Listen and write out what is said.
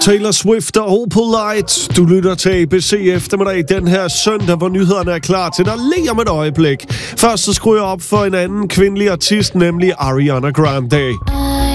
Taylor Swift og Polite. Du lytter til ABC eftermiddag den her søndag, hvor nyhederne er klar til dig lige om et øjeblik. Først så skruer jeg op for en anden kvindelig artist, nemlig Ariana Grande.